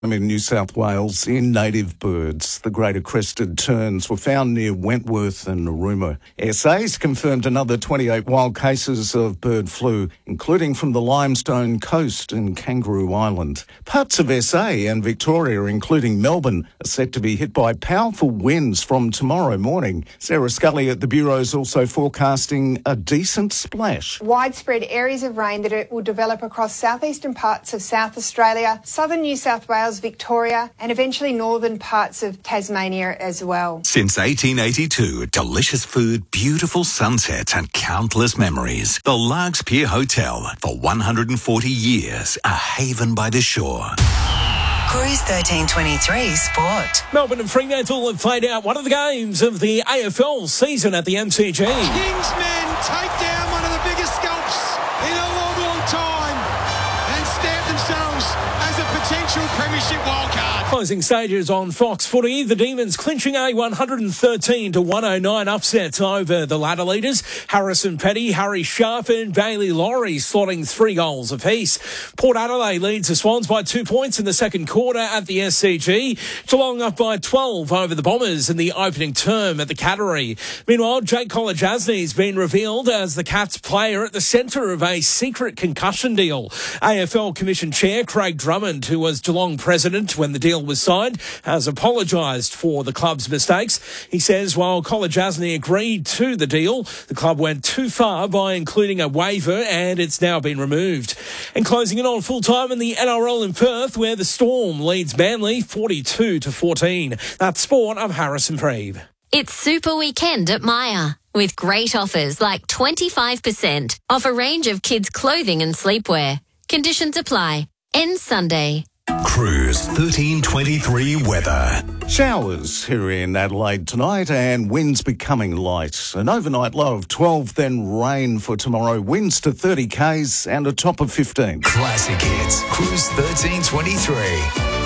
In New South Wales in native birds. The greater crested terns were found near Wentworth and Narooma. SA's confirmed another 28 wild cases of bird flu, including from the Limestone Coast and Kangaroo Island. Parts of SA and Victoria, including Melbourne, are set to be hit by powerful winds from tomorrow morning. Sarah Scully at the Bureau is also forecasting a decent splash. Widespread areas of rain that it will develop across southeastern parts of South Australia, southern New South Wales, Victoria, and eventually northern parts of Tasmania as well. Since 1882, delicious food, beautiful sunsets and countless memories. The Largs Pier Hotel, for 140 years, a haven by the shore. Cruise 1323 Sport. Melbourne and Fremantle have played out one of the games of the AFL season at the MCG. Kingsmen take down one of the biggest scalps in a long, long time and stamp themselves as a potential premiership wildcard. Closing stages on Fox Footy. The Demons clinching a 113-109 upset over the ladder leaders. Harrison Petty, Harry Sharp and Bailey Laurie slotting 3 goals apiece. Port Adelaide leads the Swans by 2 points in the second quarter at the SCG. Geelong up by 12 over the Bombers in the opening term at the Cattery. Meanwhile, Jake Kolodjasny's been revealed as the Cats player at the centre of a secret concussion deal. AFL Commission Chair Craig Drummond, who was Geelong president when the deal was signed, has apologised for the club's mistakes. He says while Kolodjasny agreed to the deal, the club went too far by including a waiver and it's now been removed. And closing in on full time in the NRL in Perth, where the Storm leads Manly 42-14. That's sport. I'm Harrison Preeve. It's Super Weekend at Myer, with great offers like 25% off a range of kids' clothing and sleepwear. Conditions apply. Ends Sunday. Cruise 1323 weather. Showers here in Adelaide tonight and winds becoming light. An overnight low of 12, then rain for tomorrow. Winds to 30 k's and a top of 15. Classic hits. Cruise 1323.